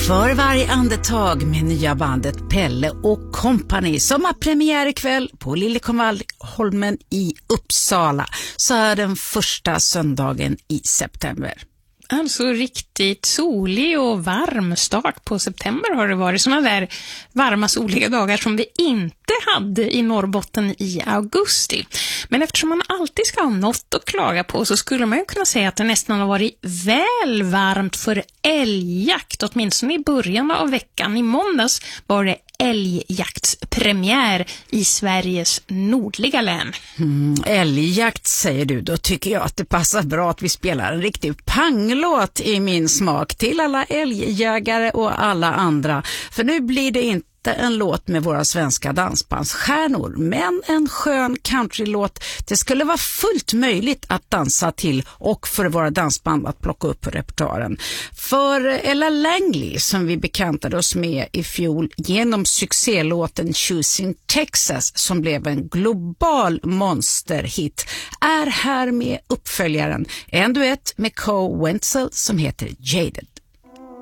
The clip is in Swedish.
För varje andetag med nya bandet Pelle och Company som har premiär ikväll på Liljekonvalholmen i Uppsala, så är den första söndagen i september. Alltså riktigt solig och varm start på september har det varit. Såna där varma soliga dagar som vi inte hade i Norrbotten i augusti. Men eftersom man alltid ska ha något att klaga på, så skulle man ju kunna säga att det nästan har varit väl varmt för älgjakt, åtminstone i början av veckan. I måndags var det älgjaktspremiär i Sveriges nordliga län. Älgjakt säger du, då tycker jag att det passar bra att vi spelar en riktig panglåt i min smak till alla älgjägare och alla andra. För nu blir det inte en låt med våra svenska dansbandsstjärnor, men en skön countrylåt. Det skulle vara fullt möjligt att dansa till och för våra dansband att plocka upp på repertoaren. För Ella Langley, som vi bekantade oss med i fjol genom succélåten Choosing Texas, som blev en global monsterhit, är här med uppföljaren, en duett med Co Wenzel som heter Jaded.